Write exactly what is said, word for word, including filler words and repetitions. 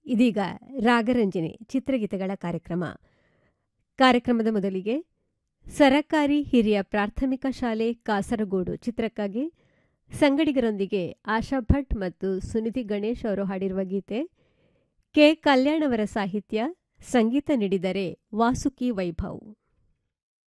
ಇದೀಗ ರಾಗರಂಜನೆ ಚಿತ್ರಗೀತೆಗಳ ಕಾರ್ಯಕ್ರಮ. ಕಾರ್ಯಕ್ರಮದ ಮೊದಲಿಗೆ ಸರಕಾರಿ ಹಿರಿಯ ಪ್ರಾಥಮಿಕ ಶಾಲೆ ಕಾಸರಗೋಡು ಚಿತ್ರಕ್ಕಾಗಿ ಸಂಗಡಿಗರೊಂದಿಗೆ ಆಶಾ ಭಟ್ ಮತ್ತು ಸುನಿಧಿ ಗಣೇಶ್ ಅವರು ಹಾಡಿರುವ ಗೀತೆ. ಕೆ ಕಲ್ಯಾಣ್ ಅವರ ಸಾಹಿತ್ಯ, ಸಂಗೀತ ನೀಡಿದರೆ ವಾಸುಕಿ ವೈಭವ್.